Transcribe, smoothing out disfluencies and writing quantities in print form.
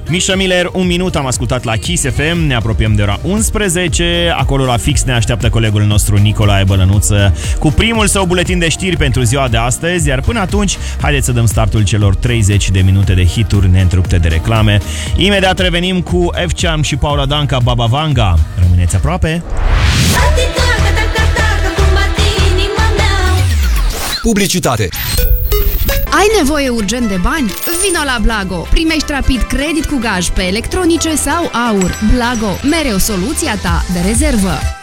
Misha Miller, un minut am ascultat la Kiss FM, ne apropiem de ora 11, acolo la fix ne așteaptă colegul nostru Nicolae Bălănuță cu primul său buletin de știri pentru ziua de astăzi, iar până atunci, haideți să dăm startul celor 30 de minute de hituri neîntrupte de reclame. Imediat revenim cu F-Charm și Paula Danca, Baba Vanga. Rămâneți aproape! Publicitate. Ai nevoie urgent de bani? Vino la Blago! Primești rapid credit cu gaj pe electronice sau aur. Blago, mereu soluția ta de rezervă.